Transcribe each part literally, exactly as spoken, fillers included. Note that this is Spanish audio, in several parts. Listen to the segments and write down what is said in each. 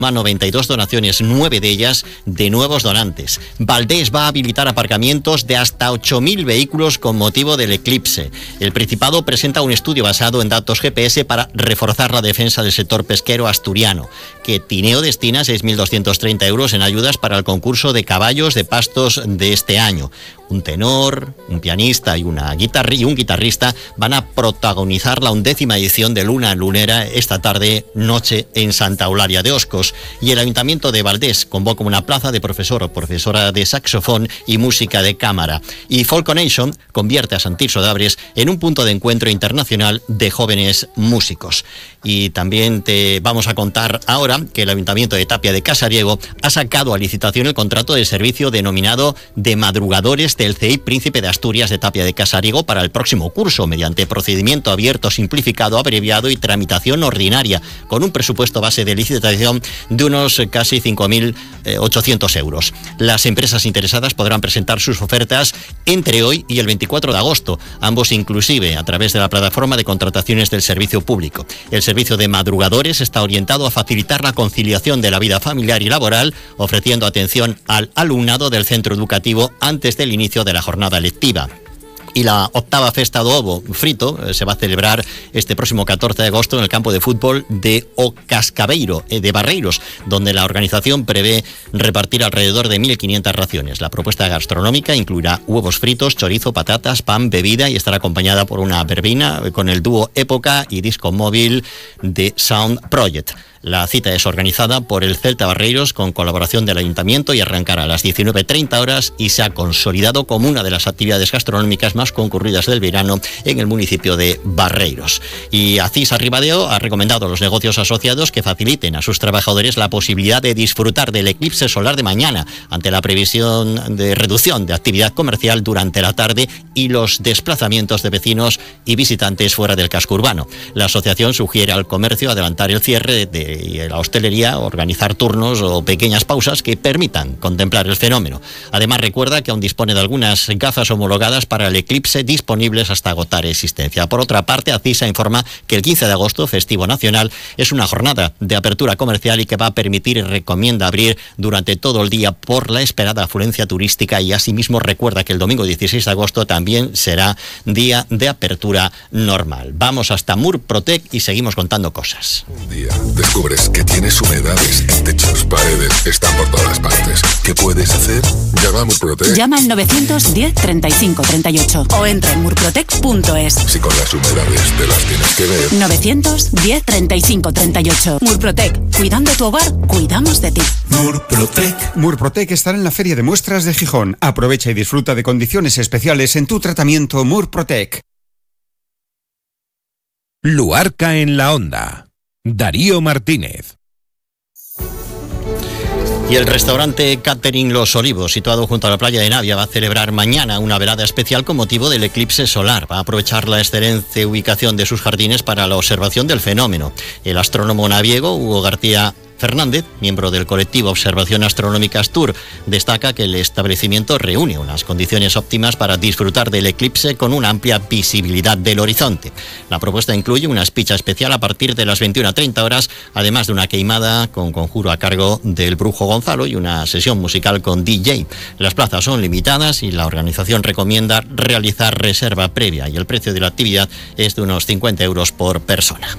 noventa y dos donaciones, nueve de ellas de nuevos donantes. Valdés va a habilitar aparcamientos de hasta ocho mil vehículos con motivo del eclipse. El Principado presenta un estudio basado en datos G P S para reforzar la defensa del sector pesquero asturiano. Que Tineo destina seis mil doscientos treinta euros en ayudas para el concurso de caballos de pastos de este año. Un tenor, un pianista y, una guitarra, y un guitarrista van a protagonizar la undécima edición de Luna Lunera esta tarde noche en Santa Eulalia de Oscos. Y el Ayuntamiento de Valdés convoca una plaza de profesor o profesora de saxofón y música de cámara. Y Folconation convierte a Sant Tirso d'Abres en un punto de encuentro internacional de jóvenes músicos. Y también te vamos a contar ahora que el Ayuntamiento de Tapia de Casariego ha sacado a licitación el contrato de servicio denominado de madrugadores del C E I Príncipe de Asturias de Tapia de Casariego para el próximo curso, mediante procedimiento abierto, simplificado, abreviado y tramitación ordinaria, con un presupuesto base de licitación de unos casi cinco mil ochocientos euros. Las empresas interesadas podrán presentar sus ofertas entre hoy y el veinticuatro de agosto, ambos inclusive a través de la plataforma de contrataciones del servicio público. El servicio de madrugadores está orientado a facilitar la conciliación de la vida familiar y laboral, ofreciendo atención al alumnado del centro educativo antes del inicio de la jornada lectiva. Y la octava Festa do Ovo Frito eh, se va a celebrar este próximo catorce de agosto en el campo de fútbol de O Cascabeiro, eh, de Barreiros, donde la organización prevé repartir alrededor de mil quinientas raciones. La propuesta gastronómica incluirá huevos fritos, chorizo, patatas, pan, bebida y estará acompañada por una verbena con el dúo Época y disco móvil de Sound Project. La cita es organizada por el Celta Barreiros con colaboración del Ayuntamiento y arrancará a las diecinueve treinta horas y se ha consolidado como una de las actividades gastronómicas más concurridas del verano en el municipio de Barreiros. Y Acisa Ribadeo ha recomendado a los negocios asociados que faciliten a sus trabajadores la posibilidad de disfrutar del eclipse solar de mañana ante la previsión de reducción de actividad comercial durante la tarde y los desplazamientos de vecinos y visitantes fuera del casco urbano. La asociación sugiere al comercio adelantar el cierre de y la hostelería organizar turnos o pequeñas pausas que permitan contemplar el fenómeno. Además, recuerda que aún dispone de algunas gafas homologadas para el eclipse disponibles hasta agotar existencia. Por otra parte, Acisa informa que el quince de agosto, festivo nacional, es una jornada de apertura comercial y que va a permitir y recomienda abrir durante todo el día por la esperada afluencia turística, y asimismo recuerda que el domingo dieciséis de agosto también será día de apertura normal. Vamos hasta Murprotec y seguimos contando cosas. Un día descubres que tienes humedades, techos, paredes, están por todas partes. ¿Qué puedes hacer? Llama a Murprotec. Llama al novecientos diez treinta y cinco treinta y ocho o entra en murprotec punto es. Si con las humedades te las tienes que ver. novecientos diez treinta y cinco treinta y ocho. Murprotec. Cuidando tu hogar, cuidamos de ti. Murprotec. Murprotec estará en la Feria de Muestras de Gijón. Aprovecha y disfruta de condiciones especiales en tu tratamiento Murprotec. Luarca en la Onda. Darío Martínez. Y el restaurante Catering Los Olivos, situado junto a la playa de Navia, va a celebrar mañana una velada especial con motivo del eclipse solar. Va a aprovechar la excelente ubicación de sus jardines para la observación del fenómeno. El astrónomo naviego Hugo García Fernández, miembro del colectivo Observación Astronómica Astur, destaca que el establecimiento reúne unas condiciones óptimas para disfrutar del eclipse con una amplia visibilidad del horizonte. La propuesta incluye una espicha especial a partir de las veintiuna treinta horas, además de una queimada con conjuro a cargo del brujo Gonzalo y una sesión musical con D J. Las plazas son limitadas y la organización recomienda realizar reserva previa, y el precio de la actividad es de unos cincuenta euros por persona.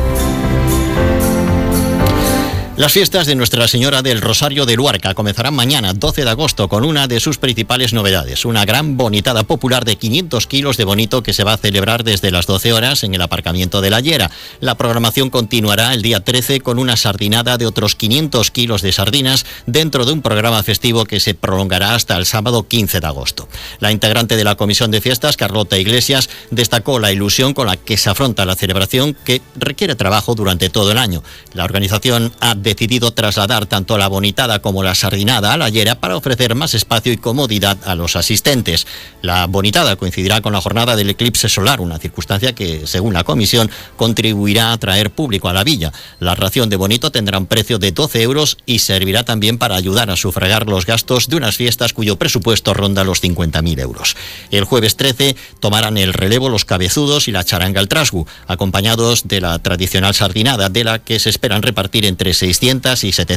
Las fiestas de Nuestra Señora del Rosario de Luarca comenzarán mañana, doce de agosto, con una de sus principales novedades, una gran bonitada popular de quinientos kilos de bonito que se va a celebrar desde las doce horas en el aparcamiento de la Llera. La programación continuará el día trece con una sardinada de otros quinientos kilos de sardinas dentro de un programa festivo que se prolongará hasta el sábado quince de agosto. La integrante de la Comisión de Fiestas, Carlota Iglesias, destacó la ilusión con la que se afronta la celebración, que requiere trabajo durante todo el año. La organización ha decidido trasladar tanto la bonitada como la sardinada a la Llera para ofrecer más espacio y comodidad a los asistentes. La bonitada coincidirá con la jornada del eclipse solar, una circunstancia que, según la comisión, contribuirá a atraer público a la villa. La ración de bonito tendrá un precio de doce euros y servirá también para ayudar a sufragar los gastos de unas fiestas cuyo presupuesto ronda los cincuenta mil euros. El jueves trece tomarán el relevo los cabezudos y la charanga al trasgu, acompañados de la tradicional sardinada, de la que se esperan repartir entre seiscientas y setecientas